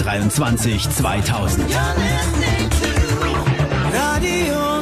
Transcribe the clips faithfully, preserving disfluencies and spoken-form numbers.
dreiundzwanzig zweitausend. Radio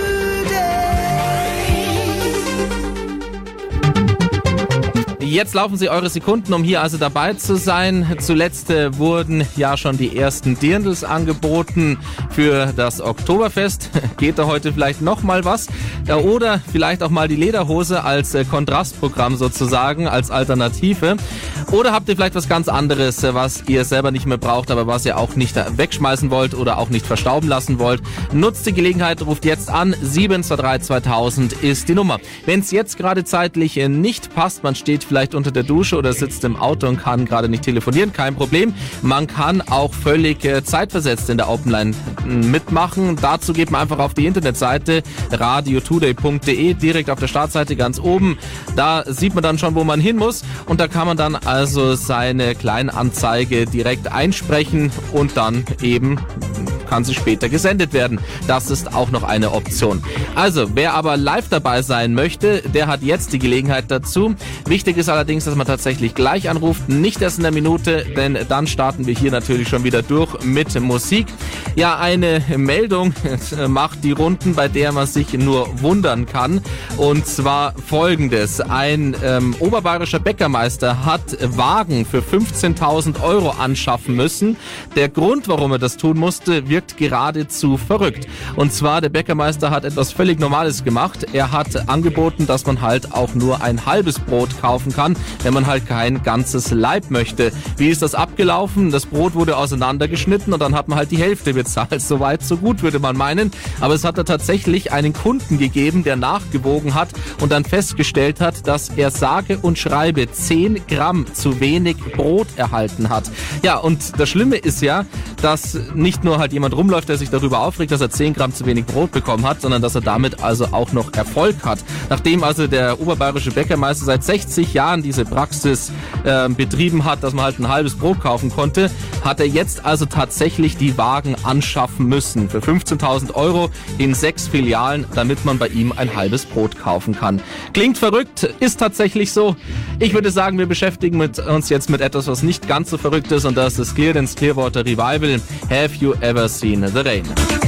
Jetzt laufen Sie eure Sekunden, um hier also dabei zu sein. Zuletzt äh, wurden ja schon die ersten Dirndls angeboten für das Oktoberfest. Geht da heute vielleicht noch mal was? Ja, oder vielleicht auch mal die Lederhose als äh, Kontrastprogramm sozusagen, als Alternative. Oder habt ihr vielleicht was ganz anderes, äh, was ihr selber nicht mehr braucht, aber was ihr auch nicht äh, wegschmeißen wollt oder auch nicht verstauben lassen wollt? Nutzt die Gelegenheit, ruft jetzt an. sieben zwei drei zweitausend ist die Nummer. Wenn es jetzt gerade zeitlich äh, nicht passt, man steht vielleicht unter der Dusche oder sitzt im Auto und kann gerade nicht telefonieren, kein Problem. Man kann auch völlig äh, zeitversetzt in der Openline äh, mitmachen. Dazu geht man einfach auf die Internetseite radio today punkt de, direkt auf der Startseite ganz oben. Da sieht man dann schon, wo man hin muss, und da kann man dann also seine Kleinanzeige direkt einsprechen und dann eben kann sie später gesendet werden. Das ist auch noch eine Option. Also, wer aber live dabei sein möchte, der hat jetzt die Gelegenheit dazu. Wichtig ist allerdings, dass man tatsächlich gleich anruft, nicht erst in der Minute, denn dann starten wir hier natürlich schon wieder durch mit Musik. Ja, eine Meldung macht die Runden, bei der man sich nur wundern kann, und zwar folgendes. Ein ähm, oberbayerischer Bäckermeister hat Wagen für fünfzehntausend Euro anschaffen müssen. Der Grund, warum er das tun musste, wirkt geradezu verrückt. Und zwar, der Bäckermeister hat etwas völlig Normales gemacht. Er hat angeboten, dass man halt auch nur ein halbes Brot kaufen kann, wenn man halt kein ganzes Laib möchte. Wie ist das abgelaufen? Das Brot wurde auseinandergeschnitten und dann hat man halt die Hälfte bezahlt. So weit, so gut, würde man meinen. Aber es hat da tatsächlich einen Kunden gegeben, der nachgewogen hat und dann festgestellt hat, dass er sage und schreibe zehn Gramm zu wenig Brot erhalten hat. Ja, und das Schlimme ist ja, dass nicht nur halt jemand rumläuft, der sich darüber aufregt, dass er zehn Gramm zu wenig Brot bekommen hat, sondern dass er damit also auch noch Erfolg hat. Nachdem also der oberbayerische Bäckermeister seit sechzig Jahren diese Praxis äh, betrieben hat, dass man halt ein halbes Brot kaufen konnte, hat er jetzt also tatsächlich die Wagen anschaffen müssen. Für fünfzehntausend Euro in sechs Filialen, damit man bei ihm ein halbes Brot kaufen kann. Klingt verrückt, ist tatsächlich so. Ich würde sagen, wir beschäftigen mit uns jetzt mit etwas, was nicht ganz so verrückt ist, und das ist Clear and Clearwater Revival. Have you ever seen the rain?